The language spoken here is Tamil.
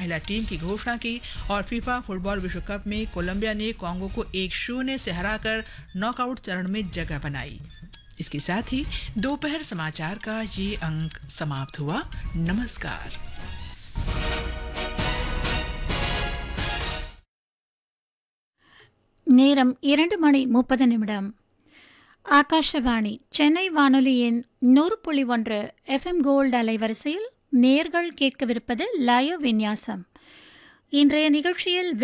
महिला टीम की घोषणा की और फीफा फुटबॉल विश्व कप में कोलंबिया ने कांगो को 1-0 से हराकर नॉकआउट चरण में जगह बनाई। इसके साथ ही दोपहर समाचार का ये अंक समाप्त हुआ। नमस्कार। நேரம் 2:30 ஆகாஷவாணி சென்னை வானொலியின் 100.1 FM கோல்டு அலைவரிசையில் நேர்கள் கேட்கவிருப்பது லய விந்யாசம். இன்றைய நிகழ்ச்சியில்